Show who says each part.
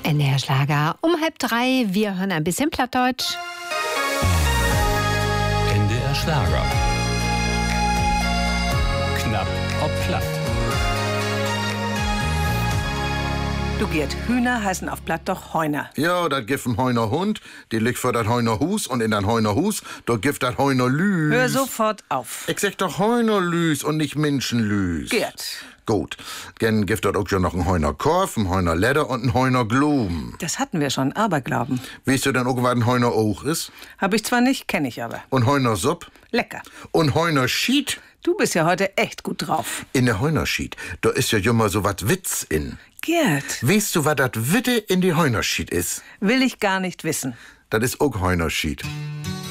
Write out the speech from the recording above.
Speaker 1: NDR Schlager um 2:30. Wir hören ein bisschen Plattdeutsch.
Speaker 2: NDR Schlager. Knapp ob Platt.
Speaker 3: Du Gerd, Hühner heißen auf Platt doch Heuner.
Speaker 4: Ja, dat gibt ein Heuner Hund, die liegt vor dat Heuner Hus und in dat Heuner Hus, dort gibt dat Heuner Lüs.
Speaker 3: Hör sofort auf.
Speaker 4: Ich sag doch Heuner Lüs und nicht Menschenlüs.
Speaker 3: Gerd.
Speaker 4: Gut, gen gibt dort auch schon noch ein Heuner Korf, ein Heuner Leder und ein Heuner Glum.
Speaker 3: Das hatten wir schon, Aberglauben.
Speaker 4: Weißt du denn auch, was ein Heuner auch ist?
Speaker 3: Hab ich zwar nicht, kenn ich aber.
Speaker 4: Und Heuner Supp?
Speaker 3: Lecker.
Speaker 4: Und Heuner Schied?
Speaker 3: Du bist ja heute echt gut drauf.
Speaker 4: In der Heuner Schied, da ist ja immer so wat Witz in.
Speaker 3: Gerd.
Speaker 4: Weißt du, was dat Witte in die Heuner Schied ist?
Speaker 3: Will ich gar nicht wissen.
Speaker 4: Das ist auch Heuner Schied.